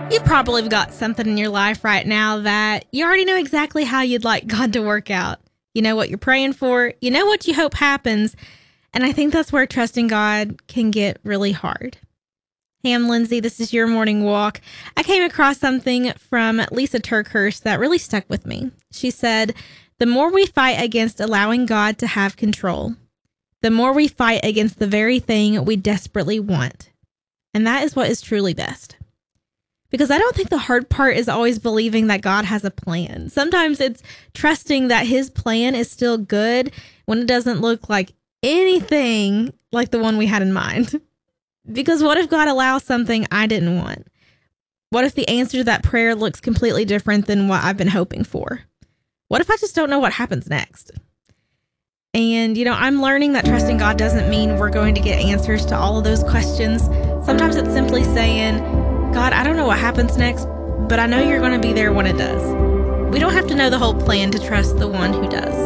You probably have got something in your life right now that you already know exactly how you'd like God to work out. You know what you're praying for. You know what you hope happens. And I think that's where trusting God can get really hard. Hey, I'm Lindsay. This is Your Morning Walk. I came across something from Lisa TerKeurst that really stuck with me. She said, the more we fight against allowing God to have control, the more we fight against the very thing we desperately want. And that is what is truly best. Because I don't think the hard part is always believing that God has a plan. Sometimes it's trusting that his plan is still good when it doesn't look like anything like the one we had in mind. Because what if God allows something I didn't want? What if the answer to that prayer looks completely different than what I've been hoping for? What if I just don't know what happens next? And, I'm learning that trusting God doesn't mean we're going to get answers to all of those questions. Sometimes it's simply saying, God, I don't know what happens next, but I know you're going to be there when it does. We don't have to know the whole plan to trust the one who does.